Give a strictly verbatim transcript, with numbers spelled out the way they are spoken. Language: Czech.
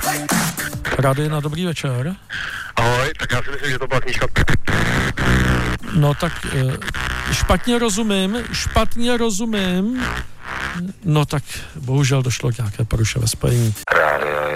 Radina, dobrý večer. Ahoj, tak já si myslím, že to byla knížka. No tak špatně rozumím, špatně rozumím. No tak bohužel došlo k nějaké poruše ve spojení. Rádio